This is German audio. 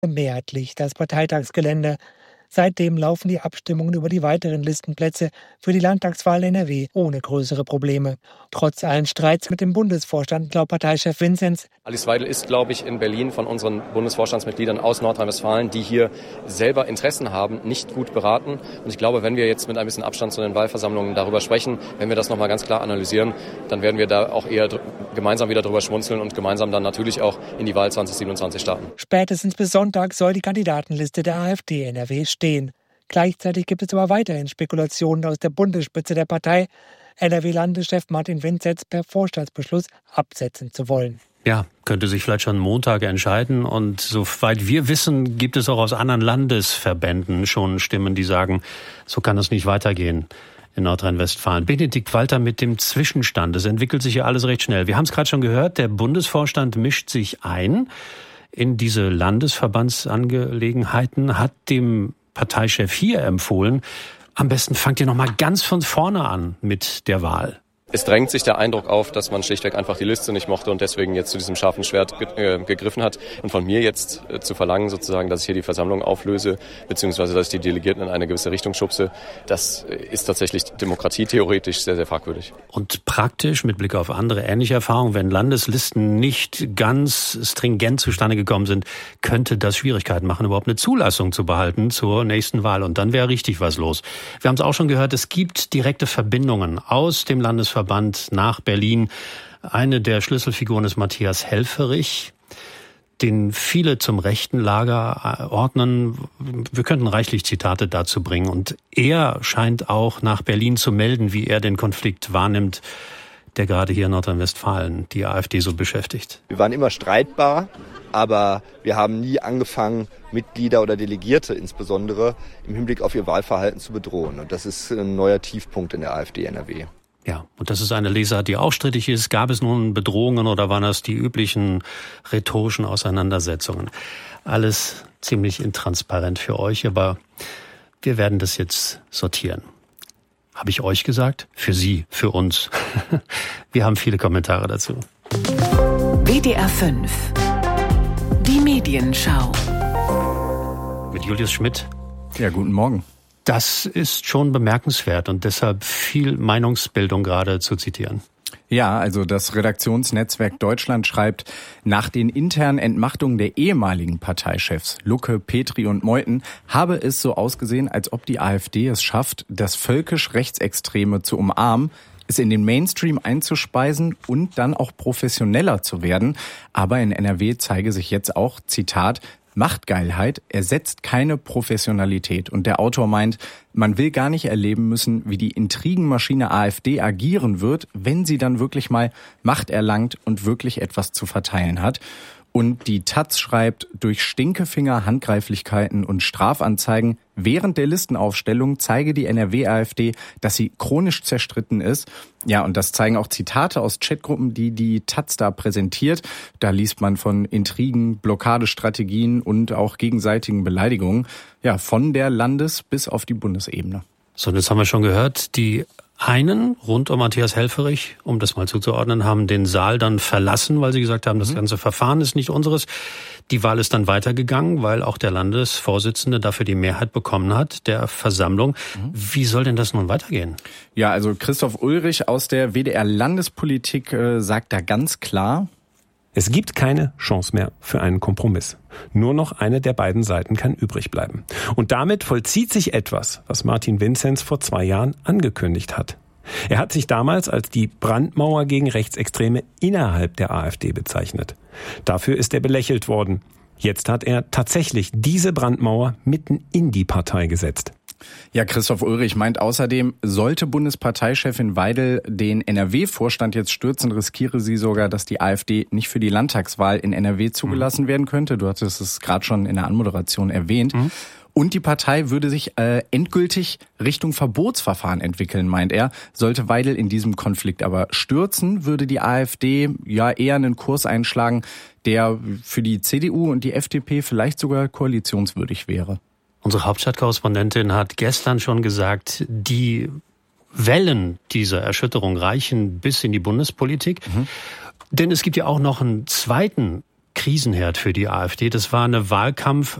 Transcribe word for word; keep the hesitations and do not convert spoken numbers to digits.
mehrheitlich das Parteitagsgelände. Seitdem laufen die Abstimmungen über die weiteren Listenplätze für die Landtagswahl in N R W ohne größere Probleme. Trotz allen Streits mit dem Bundesvorstand glaubt Parteichef Vinzenz: Alice Weidel ist, glaube ich, in Berlin von unseren Bundesvorstandsmitgliedern aus Nordrhein-Westfalen, die hier selber Interessen haben, nicht gut beraten. Und ich glaube, wenn wir jetzt mit ein bisschen Abstand zu den Wahlversammlungen darüber sprechen, wenn wir das nochmal ganz klar analysieren, dann werden wir da auch eher dr- gemeinsam wieder drüber schmunzeln und gemeinsam dann natürlich auch in die Wahl zwanzig siebenundzwanzig starten. Spätestens bis Sonntag soll die Kandidatenliste der AfD in N R W stehen. Gleichzeitig gibt es aber weiterhin Spekulationen aus der Bundesspitze der Partei, N R W-Landeschef Martin Vinzenz per Vorstandsbeschluss absetzen zu wollen. Ja, könnte sich vielleicht schon Montag entscheiden. Und soweit wir wissen, gibt es auch aus anderen Landesverbänden schon Stimmen, die sagen, so kann es nicht weitergehen in Nordrhein-Westfalen. Benedikt Walter mit dem Zwischenstand. Es entwickelt sich ja alles recht schnell. Wir haben es gerade schon gehört, der Bundesvorstand mischt sich ein in diese Landesverbandsangelegenheiten, hat dem Parteichef hier empfohlen, am besten fangt ihr noch mal ganz von vorne an mit der Wahl. Es drängt sich der Eindruck auf, dass man schlichtweg einfach die Liste nicht mochte und deswegen jetzt zu diesem scharfen Schwert ge- äh, gegriffen hat. Und von mir jetzt äh, zu verlangen, sozusagen, dass ich hier die Versammlung auflöse, beziehungsweise dass ich die Delegierten in eine gewisse Richtung schubse, das äh, ist tatsächlich demokratietheoretisch sehr, sehr fragwürdig. Und praktisch, mit Blick auf andere ähnliche Erfahrungen, wenn Landeslisten nicht ganz stringent zustande gekommen sind, könnte das Schwierigkeiten machen, überhaupt eine Zulassung zu behalten zur nächsten Wahl. Und dann wäre richtig was los. Wir haben es auch schon gehört, es gibt direkte Verbindungen aus dem Landesverband nach Berlin. Eine der Schlüsselfiguren ist Matthias Helfferich, den viele zum rechten Lager ordnen. Wir könnten reichlich Zitate dazu bringen. Und er scheint auch nach Berlin zu melden, wie er den Konflikt wahrnimmt, der gerade hier in Nordrhein-Westfalen die AfD so beschäftigt. Wir waren immer streitbar, aber wir haben nie angefangen, Mitglieder oder Delegierte insbesondere im Hinblick auf ihr Wahlverhalten zu bedrohen. Und das ist ein neuer Tiefpunkt in der AfD N R W. Ja, und das ist eine Lesart, die auch strittig ist. Gab es nun Bedrohungen oder waren das die üblichen rhetorischen Auseinandersetzungen? Alles ziemlich intransparent für euch, aber wir werden das jetzt sortieren. Habe ich euch gesagt? Für Sie, für uns. Wir haben viele Kommentare dazu. W D R fünf. Die Medienschau. Mit Julius Schmidt. Ja, guten Morgen. Das ist schon bemerkenswert und deshalb viel Meinungsbildung gerade zu zitieren. Ja, also das Redaktionsnetzwerk Deutschland schreibt, nach den internen Entmachtungen der ehemaligen Parteichefs Lucke, Petri und Meuthen habe es so ausgesehen, als ob die AfD es schafft, das völkisch Rechtsextreme zu umarmen, es in den Mainstream einzuspeisen und dann auch professioneller zu werden. Aber in N R W zeige sich jetzt auch, Zitat, Machtgeilheit ersetzt keine Professionalität. Und der Autor meint, man will gar nicht erleben müssen, wie die Intrigenmaschine AfD agieren wird, wenn sie dann wirklich mal Macht erlangt und wirklich etwas zu verteilen hat. Und die Taz schreibt, durch Stinkefinger, Handgreiflichkeiten und Strafanzeigen während der Listenaufstellung zeige die N R W-AfD, dass sie chronisch zerstritten ist. Ja, und das zeigen auch Zitate aus Chatgruppen, die die Taz da präsentiert. Da liest man von Intrigen, Blockadestrategien und auch gegenseitigen Beleidigungen. Ja, von der Landes- bis auf die Bundesebene. So, und jetzt haben wir schon gehört, die einen rund um Matthias Helfferich, um das mal zuzuordnen, haben den Saal dann verlassen, weil sie gesagt haben, das ganze Verfahren ist nicht unseres. Die Wahl ist dann weitergegangen, weil auch der Landesvorsitzende dafür die Mehrheit bekommen hat, der Versammlung. Mhm. Wie soll denn das nun weitergehen? Ja, also Christoph Ulrich aus der W D R Landespolitik äh, sagt da ganz klar: Es gibt keine Chance mehr für einen Kompromiss. Nur noch eine der beiden Seiten kann übrig bleiben. Und damit vollzieht sich etwas, was Martin Vinzenz vor zwei Jahren angekündigt hat. Er hat sich damals als die Brandmauer gegen Rechtsextreme innerhalb der AfD bezeichnet. Dafür ist er belächelt worden. Jetzt hat er tatsächlich diese Brandmauer mitten in die Partei gesetzt. Ja, Christoph Ulrich meint außerdem, sollte Bundesparteichefin Weidel den N R W-Vorstand jetzt stürzen, riskiere sie sogar, dass die AfD nicht für die Landtagswahl in N R W zugelassen mhm. werden könnte. Du hattest es gerade schon in der Anmoderation erwähnt. Mhm. Und die Partei würde sich äh, endgültig Richtung Verbotsverfahren entwickeln, meint er. Sollte Weidel in diesem Konflikt aber stürzen, würde die AfD ja eher einen Kurs einschlagen, der für die C D U und die F D P vielleicht sogar koalitionswürdig wäre. Unsere Hauptstadtkorrespondentin hat gestern schon gesagt, die Wellen dieser Erschütterung reichen bis in die Bundespolitik. Mhm. Denn es gibt ja auch noch einen zweiten Krisenherd für die AfD. Das war eine Wahlkampf